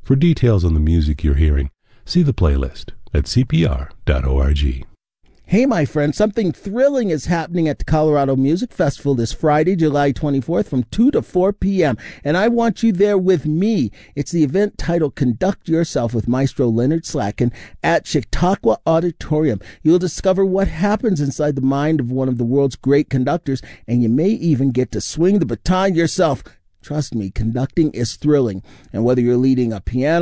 For details on the music you're hearing, see the playlist at cpr.org. Hey, my friend, something thrilling is happening at the Colorado Music Festival this Friday, July 24th from 2 to 4 p.m., and I want you there with me. It's the event titled Conduct Yourself with Maestro Leonard Slatkin at Chautauqua Auditorium. You'll discover what happens inside the mind of one of the world's great conductors, and you may even get to swing the baton yourself. Trust me, conducting is thrilling, and whether you're leading a piano